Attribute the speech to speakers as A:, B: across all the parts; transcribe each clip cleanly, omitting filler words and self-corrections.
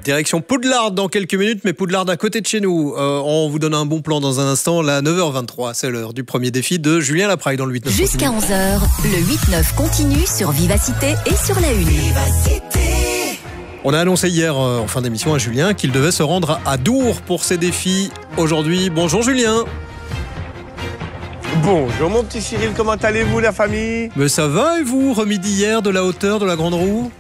A: Direction Poudlard dans quelques minutes, mais Poudlard à côté de chez nous. On vous donne un bon plan dans un instant. Là, 9h23, c'est l'heure du premier défi de Julien Lapraille dans le 8-9.
B: Jusqu'à 11h, le 8-9 continue sur Vivacité et sur la Une.
A: On a annoncé hier en fin d'émission à Julien qu'il devait se rendre à Dour pour ses défis aujourd'hui. Bonjour Julien.
C: Bonjour mon petit Cyril, comment allez-vous la famille?
A: Mais ça va et vous, remis d'hier de la hauteur de la Grande Roue?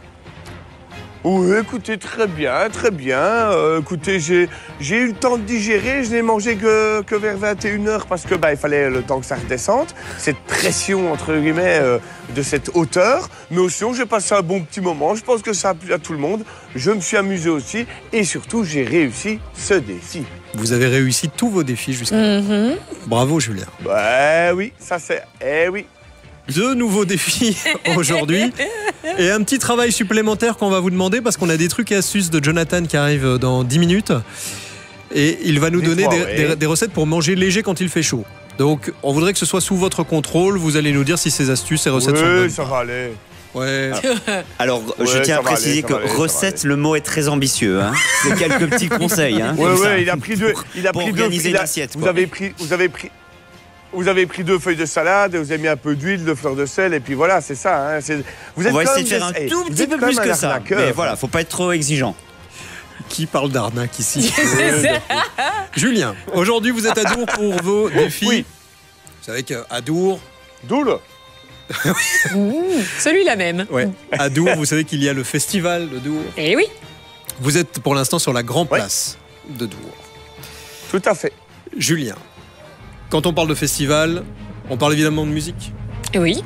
C: Oui, écoutez, très bien, très bien. Écoutez, j'ai eu le temps de digérer, je n'ai mangé que vers 21h parce que il fallait le temps que ça redescende. Cette pression, entre guillemets, de cette hauteur. Mais aussi, j'ai passé un bon petit moment. Je pense que ça a plu à tout le monde. Je me suis amusé aussi. Et surtout, j'ai réussi ce défi.
A: Vous avez réussi tous vos défis jusqu'à maintenant. Bravo Julien.
C: Oui, ça c'est... oui.
A: Deux nouveaux défis aujourd'hui et un petit travail supplémentaire qu'on va vous demander parce qu'on a des trucs et astuces de Jonathan qui arrivent dans 10 minutes et il va nous donner des recettes pour manger léger quand il fait chaud. Donc on voudrait que ce soit sous votre contrôle, vous allez nous dire si ces astuces, ces recettes sont bonnes.
C: Oui, ça va aller.
A: Ouais.
D: Alors, je tiens à préciser que recette, le mot est très ambitieux. Hein. C'est quelques petits conseils. Hein,
C: il a pris deux.
D: Pour organiser l'assiette.
C: Vous avez pris 2 feuilles de salade, vous avez mis un peu d'huile, de fleur de sel, et puis voilà, c'est ça. Hein. On
D: va essayer de faire un tout petit peu plus que ça. Mais voilà, faut pas être trop exigeant.
A: Qui parle d'arnaque ici? Julien, aujourd'hui vous êtes à Dour pour vos défis.
C: Oui.
A: Vous savez qu'à Dour...
C: Dour.
E: Celui-là même.
A: Ouais. À Dour, vous savez qu'il y a le festival de Dour.
E: Eh oui.
A: Vous êtes pour l'instant sur la grande place de Dour.
C: Tout à fait.
A: Julien, quand on parle de festival, on parle évidemment de musique.
E: Eh oui.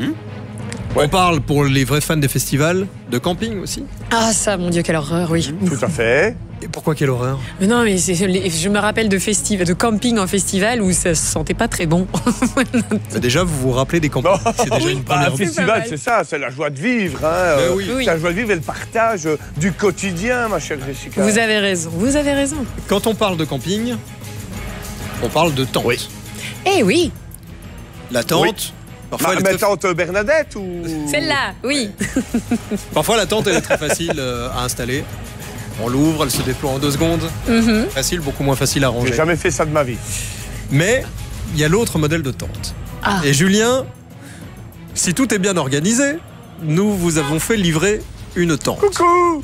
A: On parle, pour les vrais fans des festivals, de camping aussi.
E: Ah ça, mon Dieu, quelle horreur, oui.
C: Tout à fait.
A: Et pourquoi quelle horreur?
E: Mais non, mais je me rappelle de camping en festival où ça se sentait pas très bon.
A: Déjà, vous vous rappelez des campings. C'est déjà une première.
C: Un festival, c'est ça, c'est la joie de vivre. Hein.
A: Oui.
C: C'est la joie de vivre et le partage du quotidien, ma chère Jessica.
E: Vous avez raison.
A: Quand on parle de camping, on parle de tente.
C: Oui.
E: Eh oui.
A: La tente... Parfois,
C: Ma tante Bernadette ou...
E: Celle-là, oui.
A: Parfois, la tente, elle est très facile à installer. On l'ouvre, elle se déploie en 2 secondes. Facile, beaucoup moins facile à ranger.
C: J'ai jamais fait ça de ma vie.
A: Mais il y a l'autre modèle de tente.
E: Ah.
A: Et Julien, si tout est bien organisé, nous vous avons fait livrer une tente.
C: Coucou.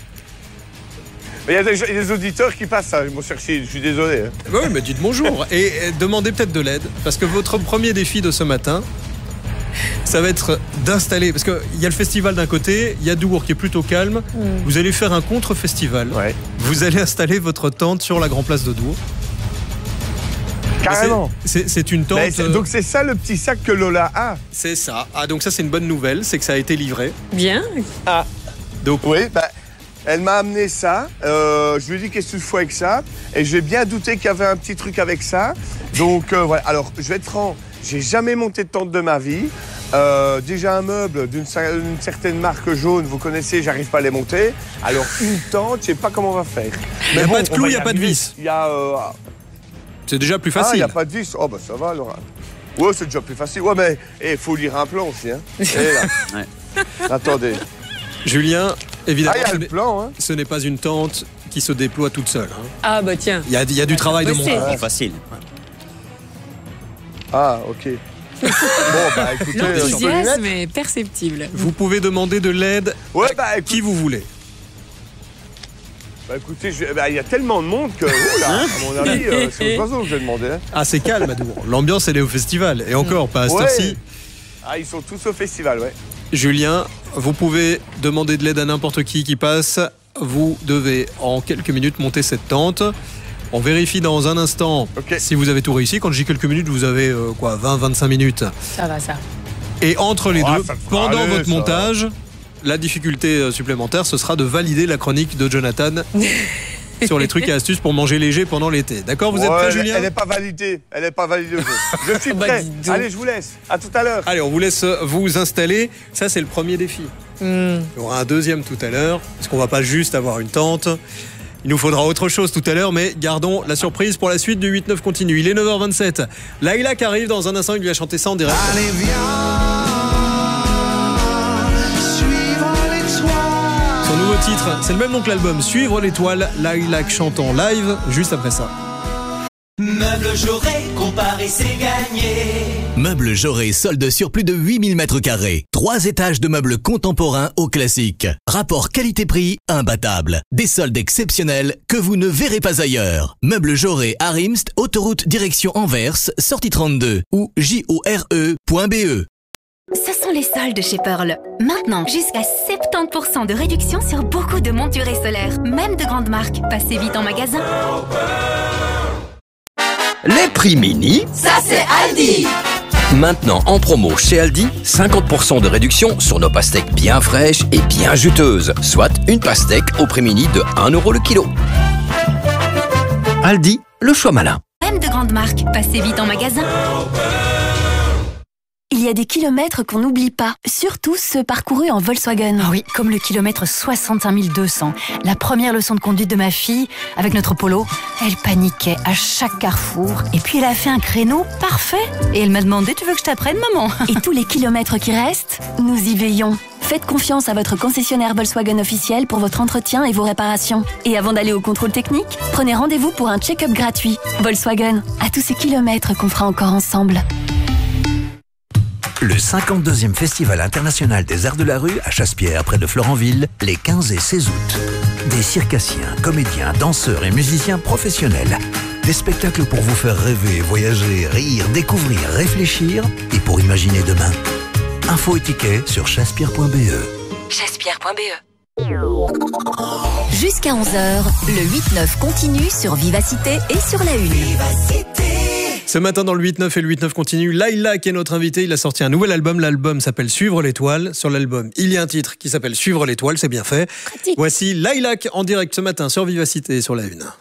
C: Il y a des auditeurs qui passent ça, ils m'ont cherché, je suis désolé. Hein.
A: Oui, mais dites bonjour et demandez peut-être de l'aide. Parce que votre premier défi de ce matin, ça va être d'installer... Parce qu'il y a le festival d'un côté, il y a Dour qui est plutôt calme. Vous allez faire un contre-festival.
C: Ouais.
A: Vous allez installer votre tente sur la Grand Place de Dour.
C: Carrément.
A: C'est une tente...
C: Donc c'est ça le petit sac que Lola a.
A: C'est ça. Ah, donc ça c'est une bonne nouvelle, c'est que ça a été livré.
E: Bien.
C: Ah.
A: Donc...
C: Oui, elle m'a amené ça. Je lui ai dit qu'est-ce que tu fais avec ça. Et j'ai bien douté qu'il y avait un petit truc avec ça. Donc voilà. Alors je vais être franc, j'ai jamais monté de tente de ma vie. Déjà un meuble d'une certaine marque jaune, vous connaissez, j'arrive pas à les monter. Alors une tente, je sais pas comment on va faire.
A: Il n'y a pas de clou, il n'y a pas de vis.
C: Il y a...
A: C'est déjà plus facile.
C: Ah, il n'y a pas de vis. Oh ça va alors. Ouais, c'est déjà plus facile. Ouais, mais il faut lire un plan aussi. Hein. Et là. Attendez.
A: Julien, évidemment,
C: il y a le plan, hein.
A: Ce n'est pas une tente qui se déploie toute seule. Hein.
E: Ah bah tiens.
A: Il y a du travail de montage.
D: C'est facile.
C: Ah, ok. Bon, écoutez...
E: L'enthousiasme est perceptible.
A: Vous pouvez demander de l'aide à qui vous voulez.
C: Écoutez, il y a tellement de monde que, à mon avis, c'est aux oiseaux que je vais demander. Hein.
A: Ah, c'est calme à Dour. L'ambiance, elle est au festival. Et encore, pas à cette heure-ci.
C: Ah, ils sont tous au festival, ouais.
A: Julien, vous pouvez demander de l'aide à n'importe qui passe. Vous devez, en quelques minutes, monter cette tente. On vérifie dans un instant si vous avez tout réussi. Quand je dis quelques minutes, vous avez 20-25 minutes.
E: Ça va, ça.
A: Et entre les deux, pendant votre montage, la difficulté supplémentaire, ce sera de valider la chronique de Jonathan sur les trucs et astuces pour manger léger pendant l'été. D'accord, vous êtes prêts, Julien?
C: Elle n'est pas validée. Je suis prêt. Allez, je vous laisse. À tout à l'heure.
A: Allez, on vous laisse vous installer. Ça, c'est le premier défi. Il y aura un deuxième tout à l'heure, parce qu'on va pas juste avoir une tente. Il nous faudra autre chose tout à l'heure, mais gardons la surprise pour la suite du 8-9 continue. Il est 9h27. Laïla qui arrive dans un instant, il lui a chanté ça en direct.
F: Allez, viens, suivre l'étoile.
A: Son nouveau nouveau titre. C'est le même nom que l'album. Suivre l'étoile, Lilac chante en live, juste après ça.
F: Meubles Jaurès, comparer c'est gagné.
G: Meubles Jaurès, solde sur plus de 8000 m². 3 étages de meubles contemporains au classique. Rapport qualité-prix imbattable. Des soldes exceptionnels que vous ne verrez pas ailleurs. Meubles Jaurès à Rimst, autoroute direction Anvers, sortie 32 ou jore.be.
B: Ce sont les soldes chez Pearl. Maintenant, jusqu'à 70% de réduction sur beaucoup de montures et solaires. Même de grandes marques. Passez vite en magasin.
H: Les prix mini,
B: Ça c'est Aldi.
H: maintenant en promo chez Aldi, 50% de réduction sur nos pastèques bien fraîches et bien juteuses, soit une pastèque au prix mini de 1 € le kilo. Aldi, le choix malin.
B: Même de grandes marques. Passez vite en magasin. Il y a des kilomètres qu'on n'oublie pas, surtout ceux parcourus en Volkswagen.
I: Ah oui, comme le kilomètre 65 200. La première leçon de conduite de ma fille, avec notre Polo, elle paniquait à chaque carrefour. Et puis elle a fait un créneau parfait. Et elle m'a demandé, tu veux que je t'apprenne, maman?
B: Et tous les kilomètres qui restent, nous y veillons. Faites confiance à votre concessionnaire Volkswagen officiel pour votre entretien et vos réparations. Et avant d'aller au contrôle technique, prenez rendez-vous pour un check-up gratuit. Volkswagen, à tous ces kilomètres qu'on fera encore ensemble.
J: Le 52e Festival international des arts de la rue à Chassepierre, près de Florenville, les 15 et 16 août. Des circassiens, comédiens, danseurs et musiciens professionnels. Des spectacles pour vous faire rêver, voyager, rire, découvrir, réfléchir et pour imaginer demain. Infos et tickets sur chassepierre.be.
B: Chassepierre.be. Jusqu'à 11h, le 8-9 continue sur Vivacité et sur la Une.
A: Ce matin dans le 8-9 et le 8-9 continue, Lilac est notre invité. Il a sorti un nouvel album. L'album s'appelle Suivre l'étoile. Sur l'album, il y a un titre qui s'appelle Suivre l'étoile. C'est bien fait.
E: Pratique.
A: Voici Lilac en direct ce matin sur Vivacité et sur la Une.